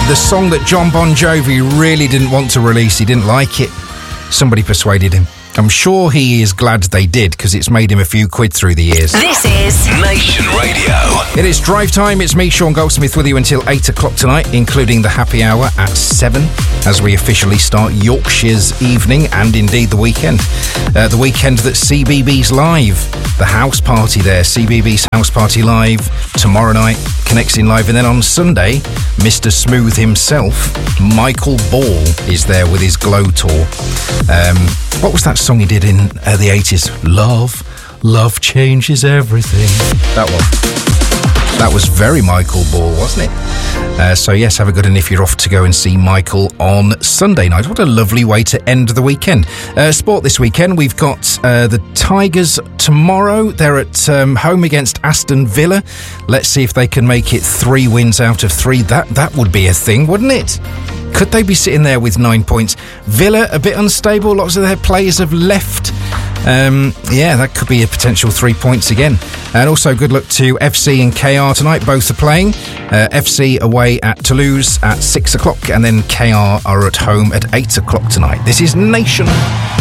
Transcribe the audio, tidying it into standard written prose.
the song that John Bon Jovi really didn't want to release. He didn't like it. Somebody persuaded him. I'm sure he is glad they did, because it's made him a few quid through the years. This is Nation Radio. It is Drive Time. It's me, Sean Goldsmith, with you until 8 o'clock tonight, including the happy hour at 7, as we officially start Yorkshire's evening and indeed the weekend. The weekend that CBeebies Live, the house party there, CBeebies House Party Live, tomorrow night, Connecting Live, and then on Sunday, Mr. Smooth himself, Michael Ball, is there with his Glow Tour. What was that song he did in the 80s? Love changes everything. That was very Michael Ball, wasn't it? So yes, have a good one if you're off to go and see Michael on Sunday night. What a lovely way to end the weekend. Sport this weekend, we've got the Tigers tomorrow. They're at home against Aston Villa. Let's see if they can make it 3 wins out of 3. That would be a thing, wouldn't it? Could they be sitting there with 9 points? Villa, a bit unstable. Lots of their players have left. That could be a potential 3 points again. And also good luck to FC and KR tonight. Both are playing. FC away at Toulouse at 6 o'clock, and then KR are at home at 8 o'clock tonight. This is Nation.